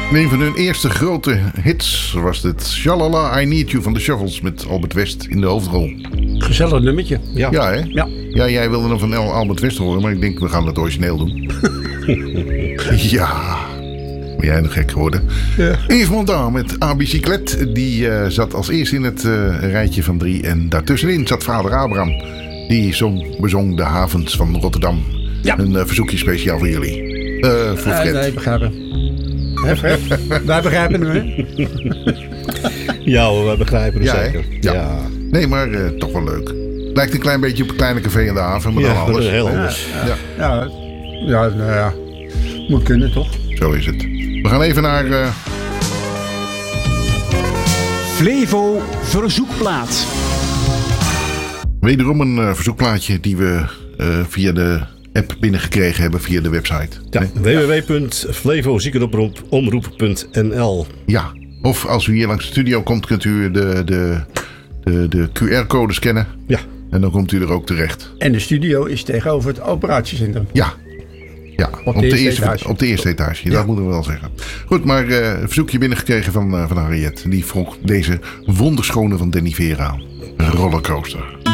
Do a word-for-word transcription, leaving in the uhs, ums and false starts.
Een van hun eerste grote hits was dit Shalala, I Need You van de Shuffles met Albert West in de hoofdrol. Gezellig nummertje. Ja, ja hè? Ja. Ja, jij wilde hem van Albert West horen, maar ik denk we gaan het origineel doen. Ja, ben jij nog gek geworden? Ja. Yves Montand met A Bicyclette, die uh, zat als eerste in het uh, rijtje van drie. En daartussenin zat vader Abraham, die zong, bezong de havens van Rotterdam. Ja. Een uh, verzoekje speciaal voor jullie. Uh, voor Fred. Uh, nee, begrijpen. Hè, Fred? Wij begrijpen hem, hè? Ja hoor, wij begrijpen hem ja, zeker. Ja. Ja. Nee, maar uh, toch wel leuk. Lijkt een klein beetje op een kleine café in de haven, maar ja, dan alles. Heel anders. Ja, ja. ja. ja, nou ja. Moet kunnen, toch? Zo is het. We gaan even naar... Uh... Flevo Verzoekplaat. Wederom een uh, verzoekplaatje die we uh, via de app binnengekregen hebben via de website. Ja, w w w punt flevo ziekenomroep punt n l. Ja, of als u hier langs de studio komt, kunt u de, de, de, de Q R-code scannen. Ja. En dan komt u er ook terecht. En de studio is tegenover het operatiecentrum. Ja. Ja, op, op, de, de eerste etage. op de eerste etage, ja. Dat moeten we wel zeggen. Goed, maar uh, een verzoekje binnengekregen van, uh, van Harriet. Die vroeg deze wonderschone van Danny Vera. Een rollercoaster.